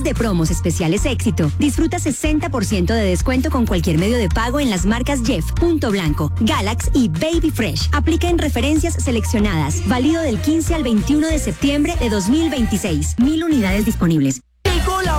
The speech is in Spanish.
de promos especiales éxito, disfruta 60% de descuento con cualquier medio de pago en las marcas Jeff, Punto Blanco, Galax y Baby Fresh. Aplica en referencias seleccionadas. Válido del 15 al 21 de septiembre de 2026. 1000 unidades disponibles.